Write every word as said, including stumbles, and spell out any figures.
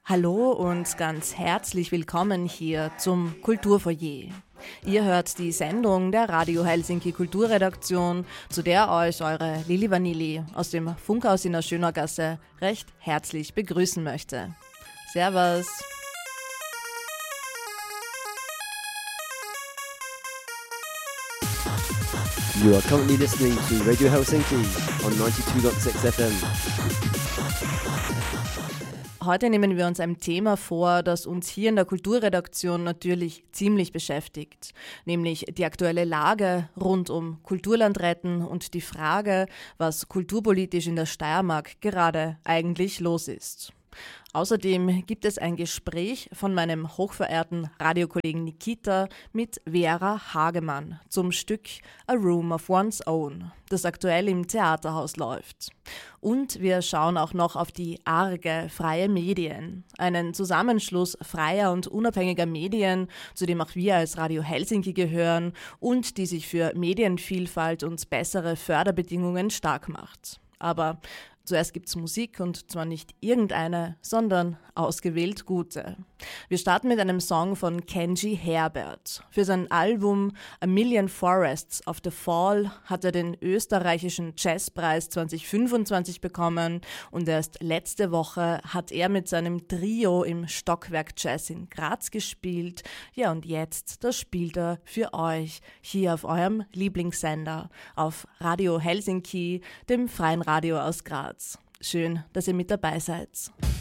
Hallo und ganz herzlich willkommen hier zum Kulturfoyer. Ihr hört die Sendung der Radio Helsinki Kulturredaktion, zu der euch eure Lili Vanilli aus dem Funkhaus in der Schönergasse recht herzlich begrüßen möchte. Servus! You are currently listening to Radio Helsinki on ninety-two point six F M. Heute nehmen wir uns ein Thema vor, das uns hier in der Kulturredaktion natürlich ziemlich beschäftigt, nämlich die aktuelle Lage rund um Kulturland retten und die Frage, was kulturpolitisch in der Steiermark gerade eigentlich los ist. Außerdem gibt es ein Gespräch von meinem hochverehrten Radiokollegen Nikita mit Vera Hagemann zum Stück A Room of One's Own, das aktuell im Theaterhaus läuft. Und wir schauen auch noch auf die Arge Freie Medien, einen Zusammenschluss freier und unabhängiger Medien, zu dem auch wir als Radio Helsinki gehören und die sich für Medienvielfalt und bessere Förderbedingungen stark macht. Aber zuerst gibt's Musik und zwar nicht irgendeine, sondern ausgewählt gute. Wir starten mit einem Song von Kenji Herbert. Für sein Album A Million Forests of the Fall hat er den österreichischen Jazzpreis zwanzig fünfundzwanzig bekommen und erst letzte Woche hat er mit seinem Trio im Stockwerk Jazz in Graz gespielt. Ja, und jetzt, das spielt er für euch hier auf eurem Lieblingssender, auf Radio Helsinki, dem freien Radio aus Graz. Schön, dass ihr mit dabei seid.